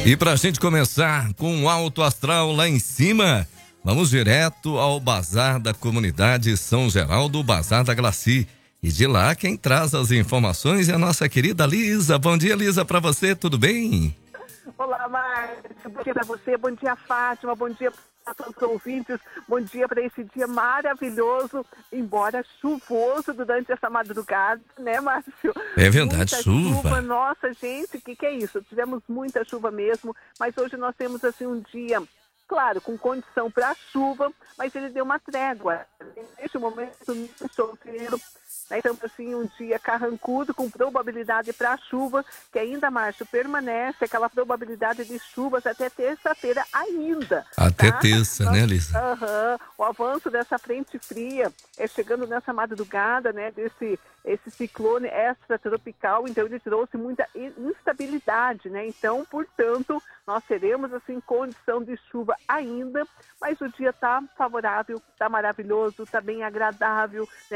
E pra gente começar com o alto astral lá em cima, vamos direto ao Bazar da Comunidade São Geraldo, Bazar da Glaci. E de lá quem traz as informações é a nossa querida Lisa. Bom dia, Lisa, pra você, tudo bem? Olá, Márcia. Bom dia para você, bom dia, Fátima, bom dia para todos os ouvintes, bom dia para esse dia maravilhoso, embora chuvoso durante essa madrugada, né, Márcio? É verdade, muita chuva. Nossa, gente, o que é isso? Tivemos muita chuva mesmo, mas hoje nós temos, assim, um dia, claro, com condição para chuva, mas ele deu uma trégua. Neste momento, no choveiro, né? Então, assim, um dia carrancudo, com probabilidade para chuva, que ainda, Márcio, permanece aquela probabilidade de chuvas até terça-feira ainda. Até Tá? terça, né, Lisa? O avanço dessa frente fria é chegando nessa madrugada, né, esse ciclone extratropical, então ele trouxe muita instabilidade, né? Então, portanto, nós teremos, assim, condição de chuva ainda, mas o dia está favorável, está maravilhoso, está bem agradável, né?